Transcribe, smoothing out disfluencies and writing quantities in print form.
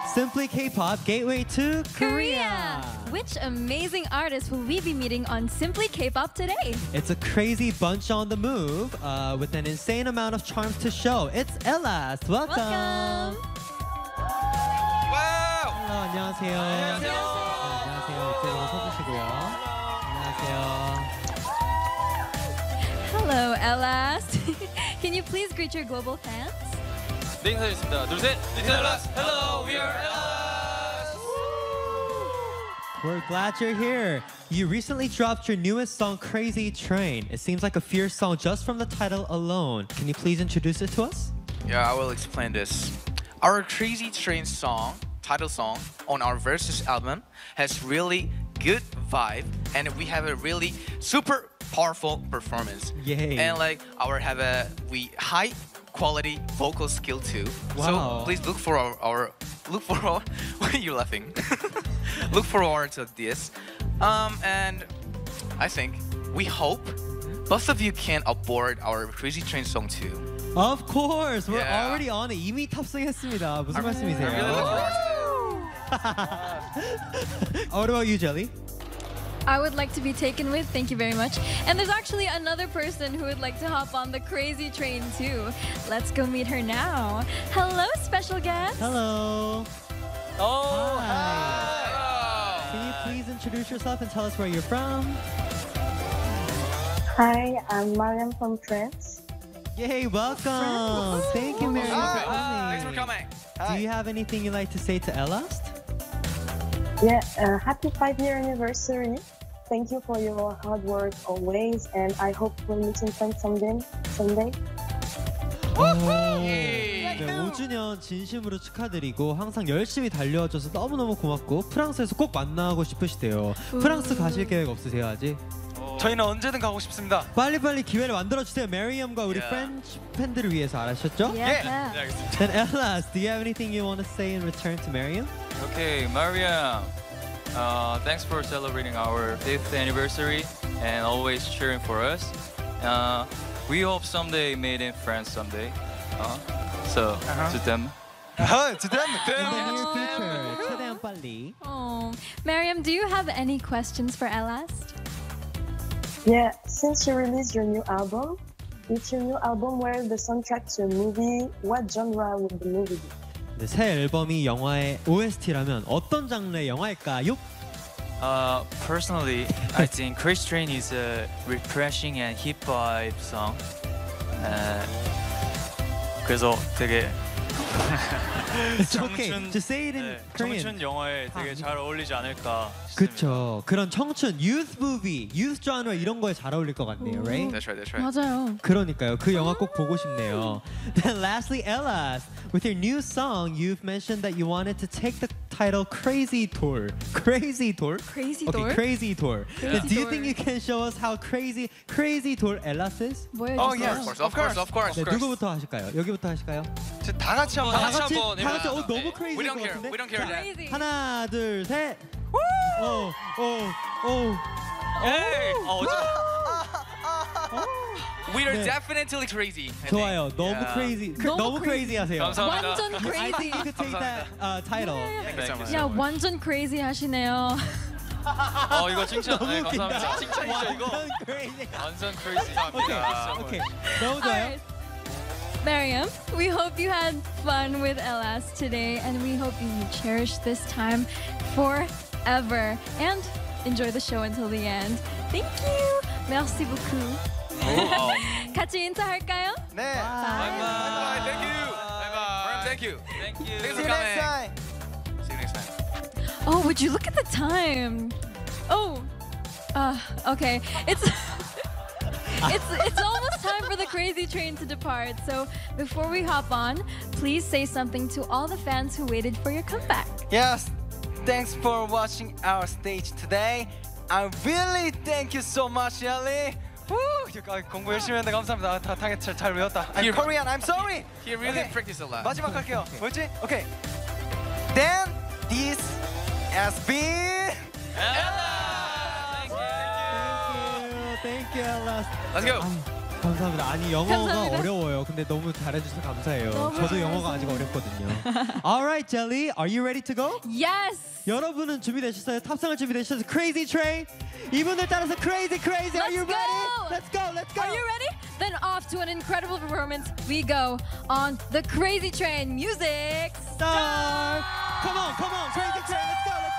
Simply K-pop Gateway to Korea. Which amazing artists will we be meeting on Simply K-pop today? It's a crazy bunch on the move with an insane amount of charms to show. It's Elas. Welcome. Welcome. 와우! Hello, 안녕하세요. 안녕하세요. 안녕하세요. 이쪽으로 서주시고요. 안녕하세요. Hello, Elas. Can you please greet your global fans? 네, 인사드리겠습니다. 둘, 셋. 리틀라스. Hello, we are Elas. We're glad you're here. You recently dropped your newest song, Crazy Train. It seems like a fierce song just from the title alone. Can you please introduce it to us? Yeah, I will explain this. Our Crazy Train song, title song, on our Versus album has really good vibe, and we have a really super powerful performance. Yay. And like we high quality vocal skill too. Wow. So please look for our why are you laughing? Look forward to this. And I think we hope both of you can aboard our Crazy Train song too. Of course. We're Yeah. already on it. 이미 탑승했습니다. 무슨 말씀이세요? I really look forward to What about you, Jelly? I would like to be taken with, thank you very much. And there's actually another person who would like to hop on the Crazy Train too. Let's go meet her now. Hello, special guest. Hello. Oh, Hi. Can you please introduce yourself and tell us where you're from? Hi, I'm Mariam from France. Yay, welcome. Thank you, Mary, for Thanks for coming. coming. Do you have anything you'd like to say to Elast? Yeah, happy 5-year anniversary. Thank you for your hard work always, and I hope we'll meet in France someday. 네, 5주년 진심으로 축하드리고 항상 열심히 달려와줘서 너무너무 고맙고 프랑스에서 꼭 만나고 싶으시대요. 프랑스 가실 계획 없으세요 아직? 저희는 언제든 가고 싶습니다. 빨리빨리 기회를 만들어주세요. 메리엄과 우리 Yeah. 프렌치 팬들을 위해서 알았셨죠? Yeah. 네, 알겠습니다. Then Ellas, do you have anything you want to say in return to Mariam? Okay, Maria, thanks for celebrating our 5th anniversary and always cheering for us. We hope someday meet in France someday. So to them. In the near future. 최대한 빨리. Oh, Mariam, do you have any questions for Elas? Yeah, since you released your new album, if your new album were the soundtrack to a movie, what genre would the movie be? 네, 새 앨범이 영화의 OST라면 어떤 장르의 영화일까요? Personally, I think Crazy Train is a refreshing and hip vibe song. 그래서 되게 It's okay. Just say it in 네, Korean. 청춘 영화에 되게 잘 어울리지 않을까 싶습니다. 그쵸. 그런 청춘, youth movie, youth genre 이런 거에 잘 어울릴 것 같네요, right? That's right. That's right. 맞아요. 그러니까요. 그 영화 꼭 보고 싶네요. Then lastly, Ellas, with your new song, you've mentioned that you wanted to take the title Crazy Tour. Crazy Tour? Crazy Okay, Tour? Crazy Tour. Crazy Then do you Tour. think you can show us how crazy Tour Ellas is? 뭐예요? Oh, 진짜? yes. Of course. 네, 누구부터 하실까요? 여기부터 하실까요? 다 같이 한번 다 같이? 한번 다 같이? 해봐요. 너무 crazy We don't 것 care. 같은데? We don't care. 자, Crazy. 하나, 둘, 셋. 오. 에이! We are 네. definitely crazy. I 좋아요. think. 너무 Yeah. crazy. 너무 너무 crazy. crazy 하세요. 감사합니다. 완전 I crazy. think you could take that title. Thank you so much. 야, 완전 crazy 하시네요. 이거 칭찬. 너무 네, 웃긴다. 감사합니다. 칭찬이죠 이거. 완전 crazy. 완전 crazy. 오케이. 너무 좋아요. Alright. Mariam, we hope you had fun with Elas today, and we hope you cherish this time forever and enjoy the show until the end. Thank you. Merci beaucoup. 같이 인사할까요? 네. Bye. Thank you. Bye. Thank you. Thank you. Thanks for coming. See you next time. Oh, would you look at the time? Oh, okay. It's almost time for the Crazy Train to depart. So before we hop on, please say something to all the fans who waited for your comeback. Yes, thanks for watching our stage today. I really thank you so much, Ellie. 공부 열심히 했는데 감사합니다. 다 잘 외웠다. I'm Korean. I'm sorry. He really Okay. practiced a lot. 마지막 할게요. 뭐였지? Okay. Then this has been. Thank you, Ellas. Let's go. 감사합니다. 아니 영어가 감사합니다. 어려워요. 근데 너무 잘해주셔서 감사해요. 너무 저도 영어가 아직 잘했어요. 어렵거든요. Alright, Jelly, are you ready to go? Yes. 여러분은 준비되셨어요? 탑승을 준비되셨어요? Crazy Train. 이분들 따라서 Crazy Crazy. Are Let's you go. ready? Let's go. Let's go. Are you ready? Then off to an incredible performance we go on the Crazy Train. Music Start. Come on, Crazy Train. Let's go. Let's